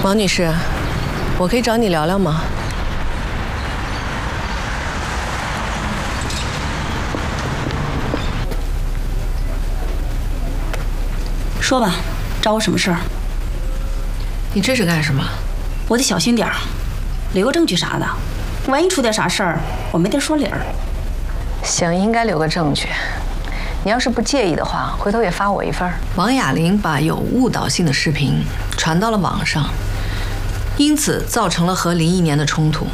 王女士，我可以找你聊聊吗？ 说吧，找我什么事儿？ 你这是干什么？ 我得小心点儿，留个证据啥的，万一出点啥事儿，我没得说理儿。 行，应该留个证据。你要是不介意的话，回头也发我一份。王雅玲把有误导性的视频传到了网上，因此造成了和林忆年的冲突。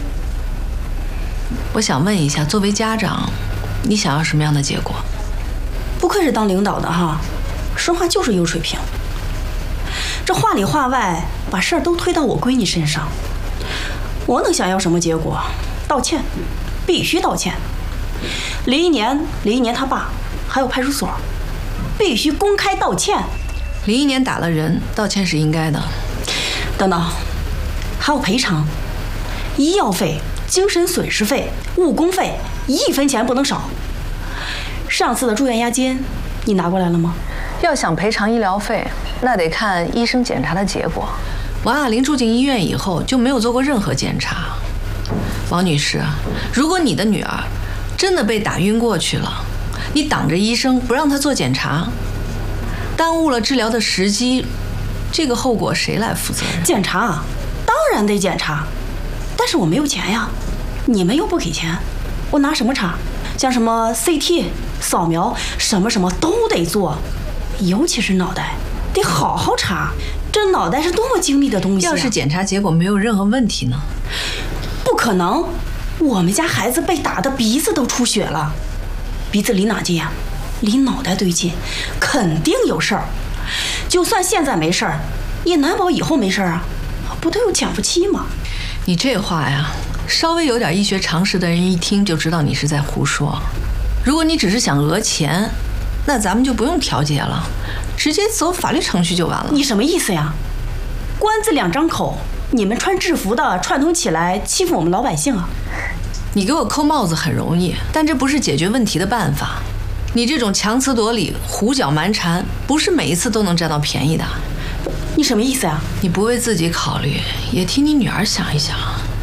我想问一下，作为家长，你想要什么样的结果？ 不愧是当领导的哈，说话就是有水平。这话里话外把事儿都推到我闺女身上，我能想要什么结果？道歉，必须道歉。林忆年他爸还有派出所，必须公开道歉。 林忆年打了人，道歉是应该的。 等等，还有赔偿，医药费、精神损失费、误工费，1分钱不能少。上次的住院押金你拿过来了吗？ 要想赔偿医疗费，那得看医生检查的结果。王雅玲住进医院以后就没有做过任何检查。王女士，如果你的女儿真的被打晕过去了，你挡着医生不让她做检查，耽误了治疗的时机，这个后果谁来负责任？ 检查，当然得检查，但是我没有钱呀，你们又不给钱，我拿什么查？像什么 CT、扫描，什么什么都得做，尤其是脑袋，得好好查。这脑袋是多么精密的东西啊！ 要是检查结果没有任何问题呢？ 不可能，我们家孩子被打的鼻子都出血了，鼻子离哪近呀？离脑袋最近，肯定有事儿。就算现在没事儿，也难保以后没事儿啊，不都有潜伏期吗？ 你这话呀，稍微有点医学常识的人一听就知道你是在胡说。如果你只是想讹钱，那咱们就不用调解了，直接走法律程序就完了。 你什么意思呀？官字2张口，你们穿制服的串通起来欺负我们老百姓啊？ 你给我扣帽子很容易，但这不是解决问题的办法。你这种强词夺理、胡搅蛮缠，不是每一次都能占到便宜的。 你什么意思呀？ 你不为自己考虑，也替你女儿想一想。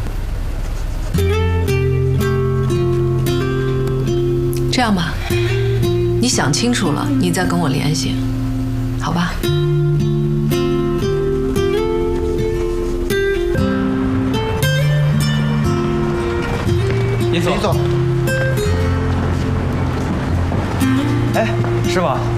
这样吧，你想清楚了，你再跟我联系，好吧？ 林总，哎，师傅，